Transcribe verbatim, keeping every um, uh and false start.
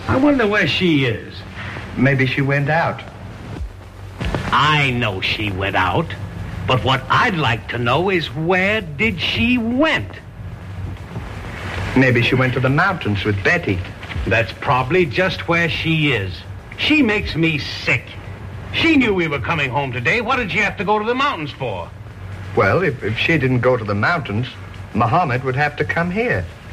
I wonder where she is. Maybe she went out. I know she went out. But what I'd like to know is where did she went? Maybe she went to the mountains with Betty. That's probably just where she is. She makes me sick. She knew we were coming home today. What did she have to go to the mountains for? Well, if, if she didn't go to the mountains, Muhammad would have to come here.